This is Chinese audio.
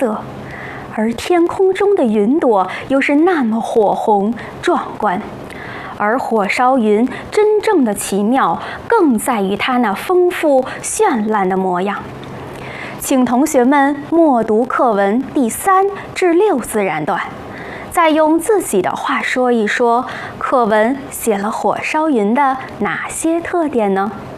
色，而天空中的云朵又是那么火红壮观。而火烧云真正的奇妙，更在于它那丰富绚烂的模样。请同学们默读课文第3至6自然段，再用自己的话说一说，课文写了火烧云的哪些特点呢？